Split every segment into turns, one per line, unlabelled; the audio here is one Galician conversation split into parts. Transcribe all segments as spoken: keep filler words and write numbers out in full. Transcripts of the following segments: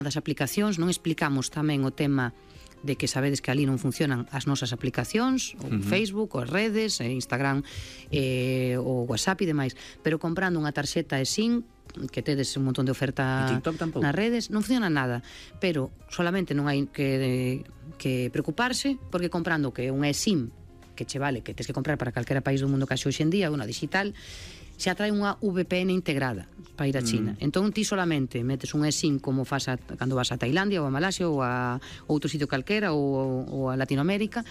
das aplicacións, non explicamos tamén o tema de que sabedes que ali non funcionan as nosas aplicacións, o uh-huh. Facebook, ou as redes, e Instagram, eh, o WhatsApp e demais, pero comprando unha tarxeta eSIM, que tedes un montón de oferta nas redes, non funciona nada, pero solamente non hai que, que preocuparse, porque comprando que unha eSIM, que che vale, que tens que comprar para calquera país do mundo case hoxe en día, unha digital, xa trae unha V P N integrada para ir a China. Mm. Entón ti solamente metes un eSIM como fas a, cando vas a Tailandia ou a Malasia ou a outro sitio calquera ou, ou a Latinoamérica,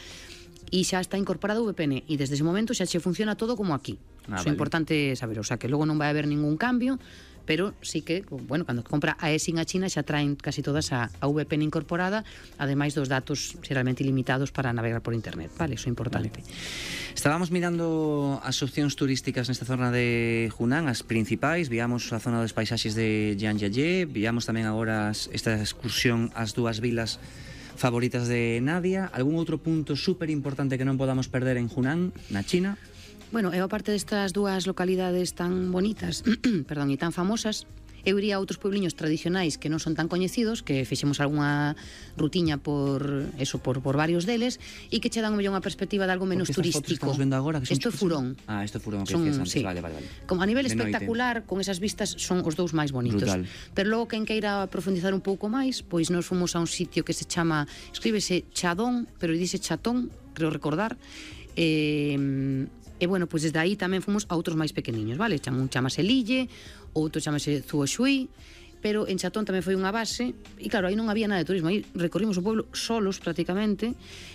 e xa está incorporado o V P N, e desde ese momento xa che funciona todo como aquí. Ah, Iso é vale. importante saber, o sea, que logo non vai haber ningún cambio, pero sí que, bueno, cando compra a eSIM a China xa traen casi todas a, a V P N incorporada, ademais dos datos xeralmente ilimitados para navegar por internet, vale, iso é importante.
Vale. Estábamos mirando as opcións turísticas nesta zona de Hunan, as principais, viamos a zona dos paisaxes de Jiangyaye, viamos tamén agora esta excursión ás dúas vilas favoritas de Nadia. Algún outro punto super importante que non podamos perder en Hunan, na China?
Bueno, eu aparte destas dúas localidades tan bonitas, perdón, e tan famosas, eu iría a outros puebliños tradicionais que non son tan coñecidos, que fixemos algunha rutiña por eso, por, por varios deles, e que che dan mellor unha perspectiva de algo menos turístico. Isto é Furón.
Ah, isto é Furón, que decías antes,
sí.
vale, vale, vale.
Como a nivel de espectacular, noite, con esas vistas son os dous máis bonitos. Brutal. Pero logo quen queira profundizar un pouco máis, pois nos fomos a un sitio que se chama, escríbese Chadón, pero dice Chatón, creo recordar, eh... E, bueno, pois desde aí tamén fomos a outros máis pequeniños, vale? Un chamase Lille, outro chamase Zuoshui, pero en Chatón tamén foi unha base, e claro, aí non había nada de turismo, aí recorrimos o pueblo solos prácticamente,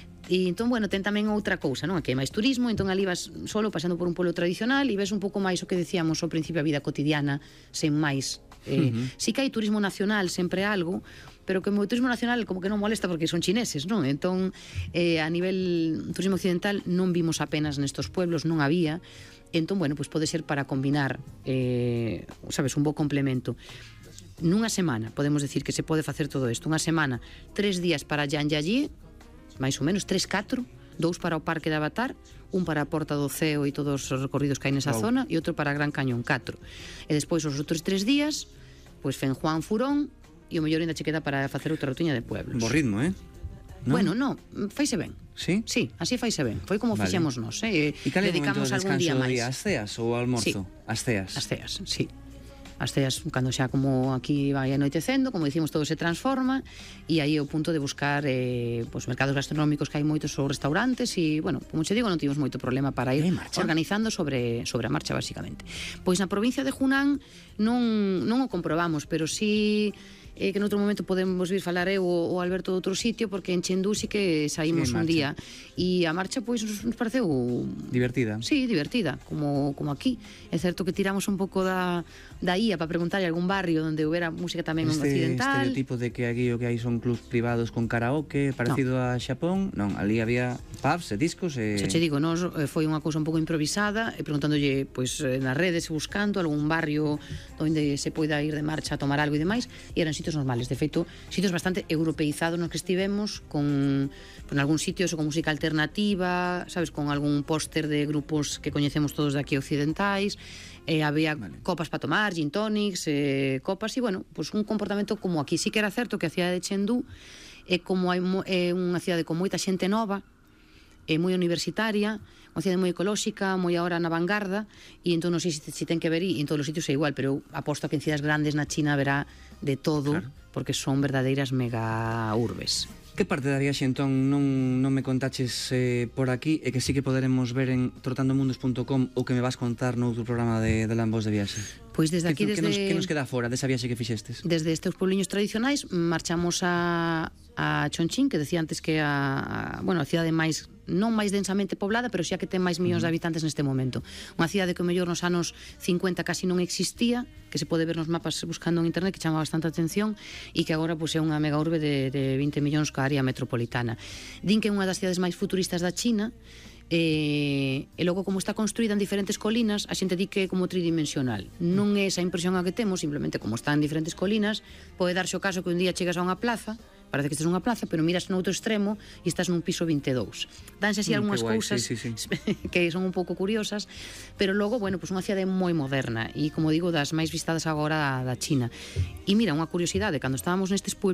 e entón, bueno, ten tamén outra cousa, non? Aquí hai máis turismo, entón ali vas solo pasando por un pueblo tradicional e ves un pouco máis o que decíamos ao principio, a vida cotidiana, sen máis. Eh, uh-huh. Sí que hai turismo nacional, sempre algo, pero que o turismo nacional como que non molesta porque son chineses, non? Entón, eh, a nivel turismo occidental non vimos apenas nestos pueblos, non había. Entón, bueno, pois pode ser para combinar, eh, sabes, un bo complemento. Nunha semana, podemos decir que se pode facer todo isto. Unha semana, tres días para Jiangyaye, máis ou menos, tres, catro, dous para o Parque de Avatar, un para a Porta do Ceo e todos os recorridos que hai nesa wow. zona, e outro para Gran Cañón, catro. E despois os outros tres días, pois Fenjuan, Furón, e o mellor ainda che queda para facer outra rutiña de pueblos.
Bo ritmo, eh?
¿No? Bueno, no, faise ben.
Sí?
Sí, así faise ben. Foi como vale. fixemos nós, eh?
E cal é o momento de descanso do día? As ceas ou o almorzo?
Sí.
As ceas.
As ceas, sí. As ceas, cando xa como aquí vai anoitecendo, como dicimos, todo se transforma, e aí é o punto de buscar eh, pues, mercados gastronómicos, que hai moitos, ou restaurantes, e, bueno, como che digo, non tivemos moito problema para ir organizando sobre, sobre a marcha, basicamente. Pois na provincia de Hunan non, non o comprobamos, pero sí... eh, que noutro momento podemos vir falar eu ou Alberto de outro sitio, porque en Chengdu sí que saímos sí, un día, e a marcha pois nos, nos pareceu
divertida.
Sí, divertida, como, como aquí. É certo que tiramos un pouco da, da I A para preguntarle a algún barrio onde houbera música tamén
este
occidental.
Este estereotipo de que aquí o que hai son clubs privados con karaoke parecido no. a Xapón, non, ali había pubs e discos e...
Xa che digo, nos foi unha cousa un pouco improvisada, e preguntándolle pois, nas redes, buscando algún barrio onde se poida ir de marcha a tomar algo e demais, e eran sitios normales, de feito, sitios bastante europeizados nos que estivemos, con, con algún sitio con música alternativa, sabes, con algún póster de grupos que coñecemos todos de aquí occidentais, eh, había vale. copas para tomar, gin tonics, eh, copas, e bueno, pues un comportamento como aquí. Sí que era certo que a cidade de Chengdu é como hai é unha cidade con moita xente nova, é moi universitaria, unha cidade moi ecolóxica, moi agora na vanguarda, e entón non sei se, se ten que ver, e en todos os sitios é igual, pero eu aposto que en cidades grandes na China verá de todo, claro. porque son verdadeiras mega urbes.
Que parte da viaxe entón non, non me contaches eh, por aquí, e que sí que poderemos ver en trotandomundos punto com, ou que me vas contar no outro programa de, de Lambos de Viaxe?
Pois desde aquí,
que,
desde...
Que nos, que nos queda fora desa viaxe que fixestes?
Desde estes puebliños tradicionais marchamos a, a Chongqing, que decía antes que a, a, bueno, a cidade máis, non máis densamente poblada, pero xa que ten máis millóns uh -huh. de habitantes neste momento. Unha cidade que o mellor nos anos cincuenta casi non existía, que se pode ver nos mapas buscando en internet, que chama bastante atención, e que agora pois, é unha mega urbe de, de vinte millóns ca área metropolitana. Din que é unha das cidades máis futuristas da China, e, e logo como está construída en diferentes colinas, a xente di que é como tridimensional. Non é esa impresión a que temos, simplemente como está en diferentes colinas, pode darse o caso que un día chegas a unha plaza, parece que estás nunha plaza, pero miras no outro extremo e estás nun piso vinte e dous. Danse así
Mm,
algunhas
que guai,
cousas
sí, sí, sí.
que son un pouco curiosas, pero logo, bueno, pues unha cidade moi moderna e, como digo, das máis vistadas agora da China. E mira, unha curiosidade, cando estábamos nestes pueblos